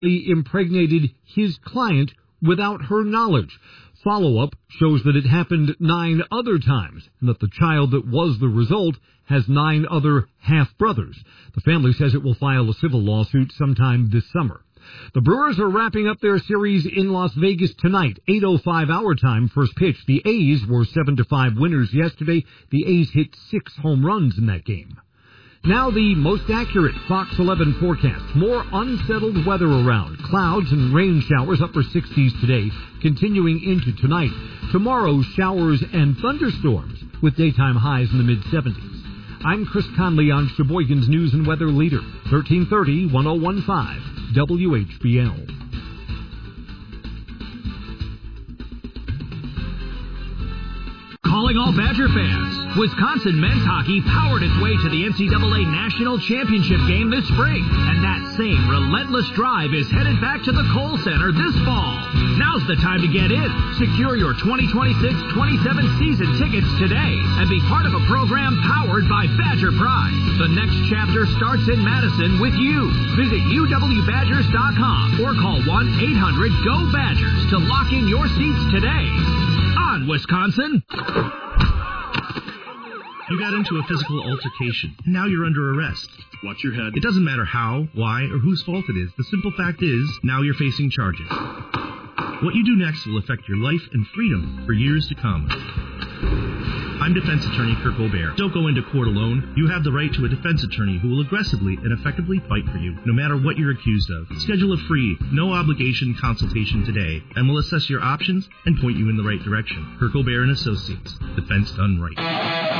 He impregnated his client without her knowledge. Follow-up shows that it happened 9 other times, and that the child that was the result has 9 other half-brothers. The family says it will file a civil lawsuit sometime this summer. The Brewers are wrapping up their series in Las Vegas tonight, 8:05 our time, first pitch. The A's were 7-5 winners yesterday. The A's hit 6 home runs in that game. Now the most accurate Fox 11 forecast. More unsettled weather around. Clouds and rain showers, upper 60s today, continuing into tonight. Tomorrow, showers and thunderstorms with daytime highs in the mid-70s. I'm Chris Conley on Sheboygan's News and Weather Leader, 1330 1015 WHBL. Calling all Badger fans. Wisconsin men's hockey powered its way to the NCAA National Championship game this spring. And that same relentless drive is headed back to the Kohl Center this fall. Now's the time to get in. Secure your 2026-27 season tickets today and be part of a program powered by Badger Pride. The next chapter starts in Madison with you. Visit uwbadgers.com or call 1-800-GO-BADGERS to lock in your seats today. On, Wisconsin! You got into a physical altercation, and now you're under arrest. Watch your head. It doesn't matter how, why, or whose fault it is. The simple fact is, now you're facing charges. What you do next will affect your life and freedom for years to come. I'm defense attorney Kirk O'Bear. Don't go into court alone. You have the right to a defense attorney who will aggressively and effectively fight for you, no matter what you're accused of. Schedule a free, no-obligation consultation today, and we'll assess your options and point you in the right direction. Kirk O'Bear and Associates. Defense done right.